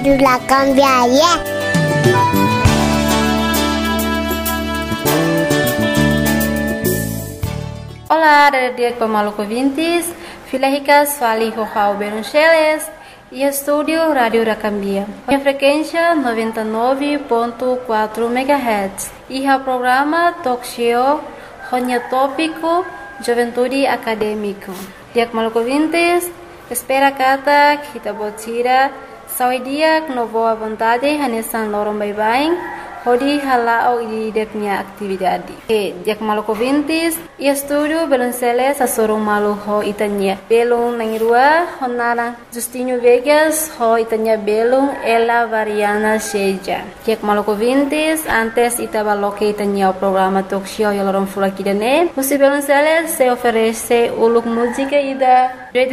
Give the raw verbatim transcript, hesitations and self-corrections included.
Radio La Cambiaria. Olá, Diek Pemaluco ouvintes, Filéricas Fali Rojao Beruncheles e estúdio Rádio Racambia. A frequência noventa e nove ponto quatro megahertz e o programa Talk Show Ronha Tópico Juventude Acadêmico. Diek Maluco ouvintes, espera kata kita botira saudia no boa vontade hanesan lorong bye-bye. Hodi halao di deknya aktividade. E diak maluco ouvintes, e estúdio Belonceles a sorong malu ho itanya. Belong nangirua honara Justinho Vegas ho itanya belong ela variana seja. Diak maluco ouvintes, antes itaba loke itanya o programa talk show yalorong fulakidane. Musi Belonceles se oferece uluk música ida